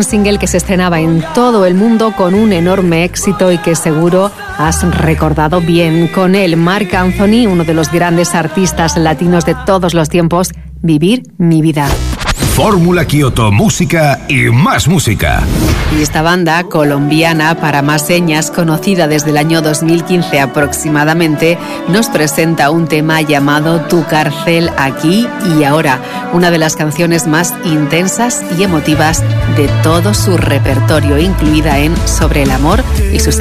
Un single que se estrenaba en todo el mundo con un enorme éxito y que seguro has recordado bien. Con él, Marc Anthony, uno de los grandes artistas latinos de todos los tiempos, Vivir mi vida. Fórmula Kyoto, música y más música. Y esta banda colombiana, para más señas, conocida desde el año 2015 aproximadamente, nos presenta un tema llamado Tu cárcel aquí y ahora, una de las canciones más intensas y emotivas de todo su repertorio, incluida en Sobre el amor y sus